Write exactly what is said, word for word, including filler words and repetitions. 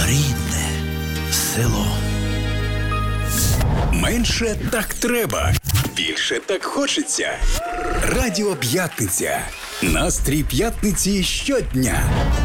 рідне село. Менше так треба, більше так хочеться. Радіо П'ятниця. Настрій п'ятниці щодня.